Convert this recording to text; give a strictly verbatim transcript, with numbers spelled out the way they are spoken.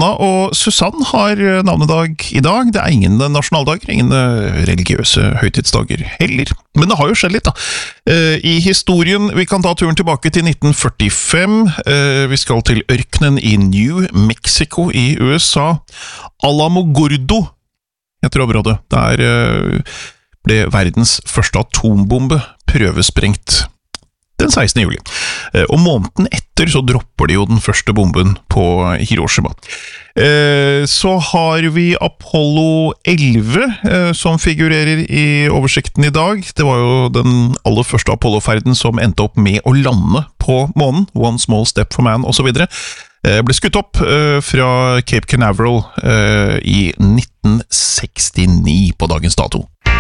Anna og Susann har navnedag i dag. Det er ingen nasjonaldager, ingen religiøse høytidsdager heller. Men det har jo skjedd litt da. I historien, vi kan ta turen tilbake til nitten førtifem. Vi skal til ørkenen i New Mexico i U S A. Alamogordo heter området. Der ble verdens første atombombe prøvesprengt den sekstende juli. Og måneden etter så dropper de jo den første bomben på Hiroshima. Så har vi Apollo elleve som figurerer i oversikten i dag. Det var jo den aller første Apollo-ferden som endte opp med å lande på månen. One small step for man, og så videre. Ble skutt opp fra Cape Canaveral i nitten sekstini på dagens dato.